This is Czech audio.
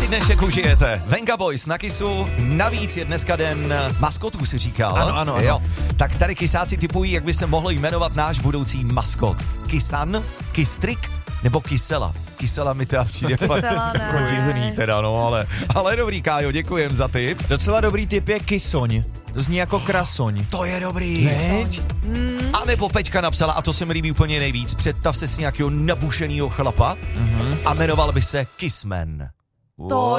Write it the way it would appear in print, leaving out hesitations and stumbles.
dnešek užijete. Venga Boys na Kissu, navíc je dneska den maskotů, si říkal. Ano. Jo. Tak tady kysáci typují, jak by se mohl jmenovat náš budoucí maskot. Kisan, Kistrik nebo Kysela. Kysela mi teda přijde jako divný teda, no, ale dobrý, Kájo, děkujem za tip. Docela dobrý tip je Kysoň. To zní jako krasoň. To je dobrý. A nebo Peťka napsala, a to se mi líbí úplně nejvíc, představ se si nějakého nabušenýho chlapa a jmenoval by se Kissman. To